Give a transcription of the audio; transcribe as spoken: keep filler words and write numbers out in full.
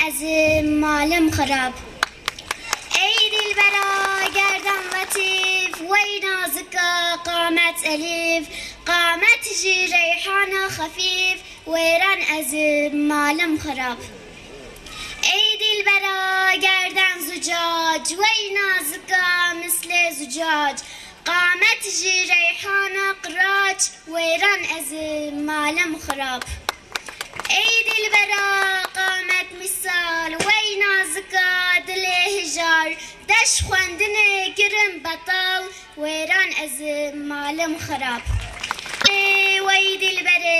از مالم خراب ای دلبرا گردن لطیف وی نازکا قامت الیف قامت جی ریحان خفیف ویران از مالم خراب ای دلبرا گردن زجاج وی نازکا مثل زجاج قامت جی ریحان قراج ویران از مالم خراب ای دلبرا قامت مثال وی نازکا دل هجار دش خواندن گرم بطال ویران از مالم خراب وی دلبره